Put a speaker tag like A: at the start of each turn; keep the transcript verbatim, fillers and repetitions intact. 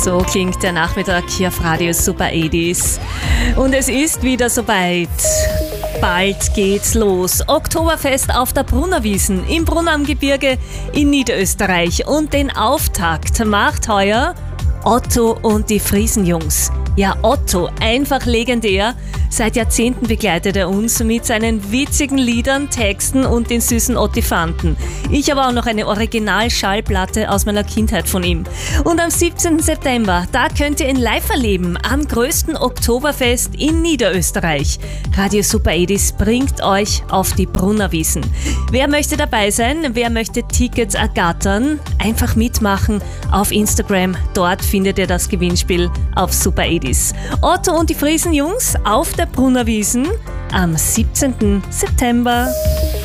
A: So klingt der Nachmittag hier auf Radio Super achtziger. Und es ist wieder soweit. Bald geht's los. Oktoberfest auf der Brunnerwiesen im Brunn am Gebirge in Niederösterreich. Und den Auftakt macht heuer Otto und die Friesenjungs. Ja, Otto, einfach legendär. Seit Jahrzehnten begleitet er uns mit seinen witzigen Liedern, Texten und den süßen Ottifanten. Ich habe auch noch eine Original-Schallplatte aus meiner Kindheit von ihm. Und am siebzehnten September, da könnt ihr ihn live erleben, am größten Oktoberfest in Niederösterreich. Radio Super achtziger bringt euch auf die Brunnerwiesen. Wer möchte dabei sein? Wer möchte Tickets ergattern? Einfach mitmachen auf Instagram. Dort findet ihr das Gewinnspiel auf Super achtziger. Otto und die Friesenjungs auf der Brunnerwiesen am siebzehnten September.